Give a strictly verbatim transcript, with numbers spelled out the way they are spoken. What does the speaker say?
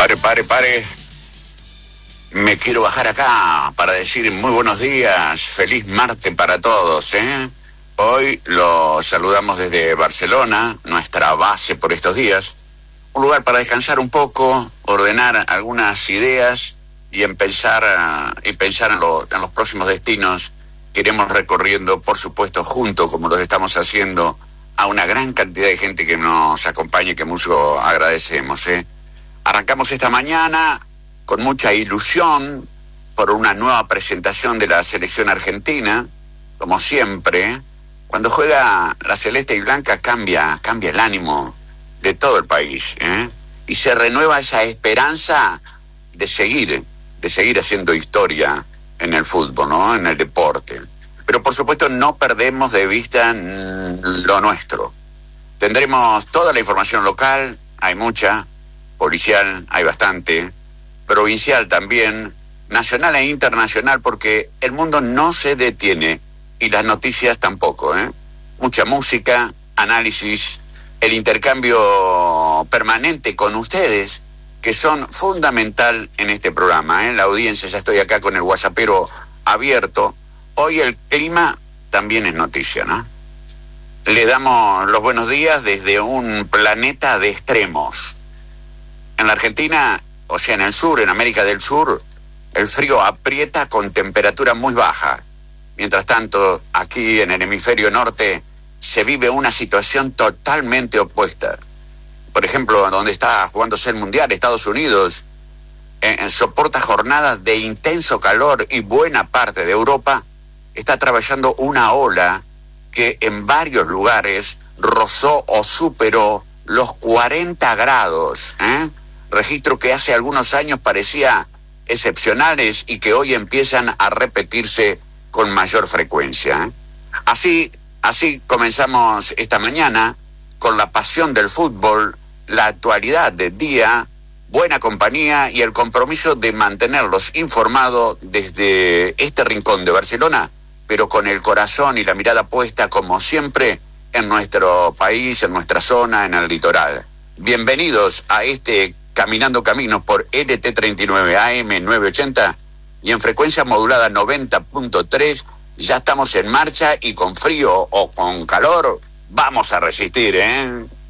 Pare, pare, pare. Me quiero bajar acá para decir muy buenos días, feliz martes para todos, ¿eh? Hoy los saludamos desde Barcelona, nuestra base por estos días. Un lugar para descansar un poco, ordenar algunas ideas y empezar a, y pensar en, lo, en los próximos destinos que iremos recorriendo, por supuesto, juntos, como los estamos haciendo, a una gran cantidad de gente que nos acompaña y que mucho agradecemos, ¿eh? Arrancamos esta mañana con mucha ilusión por una nueva presentación de la selección argentina. Como siempre, cuando juega la celeste y blanca cambia, cambia el ánimo de todo el país, ¿eh? Y se renueva esa esperanza de seguir, de seguir haciendo historia en el fútbol, ¿no? En el deporte. Pero por supuesto no perdemos de vista lo nuestro. Tendremos toda la información local, hay mucha, policial hay bastante, provincial también, nacional e internacional, porque el mundo no se detiene y las noticias tampoco, ¿eh? Mucha música, análisis, el intercambio permanente con ustedes, que son fundamental en este programa, ¿eh? La audiencia, ya estoy acá con el WhatsAppero abierto. Hoy el clima también es noticia, ¿no? Le damos los buenos días desde un planeta de extremos. En la Argentina, o sea, en el sur, en América del Sur, el frío aprieta con temperatura muy baja. Mientras tanto, aquí en el hemisferio norte se vive una situación totalmente opuesta. Por ejemplo, donde está jugándose el Mundial, Estados Unidos, eh, soporta jornadas de intenso calor y buena parte de Europa está atravesando una ola que en varios lugares rozó o superó los cuarenta grados, ¿eh? Registro que hace algunos años parecía excepcionales y que hoy empiezan a repetirse con mayor frecuencia, ¿eh? Así, así comenzamos esta mañana con la pasión del fútbol, la actualidad del día, buena compañía y el compromiso de mantenerlos informados desde este rincón de Barcelona, pero con el corazón y la mirada puesta, como siempre, en nuestro país, en nuestra zona, en el litoral. Bienvenidos a este Caminando Caminos por L T treinta y nueve A M novecientos ochenta y en frecuencia modulada noventa punto tres. Ya estamos en marcha y con frío o con calor vamos a resistir, ¿eh?